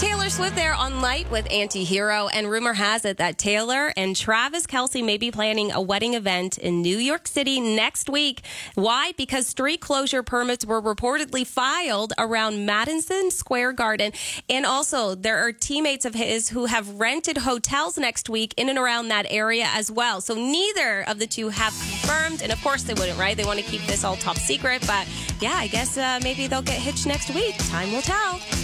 Taylor Swift there on Light with Anti-Hero, and rumor has it that Taylor and Travis Kelce may be planning a wedding event in New York City next week. Why? Because street closure permits were reportedly filed around Madison Square Garden, and also there are teammates of his who have rented hotels next week in and around that area as well. So neither of the two have confirmed, and of course they wouldn't, right? They want to keep this all top secret, but yeah, I guess maybe they'll get hitched next week. Time will tell.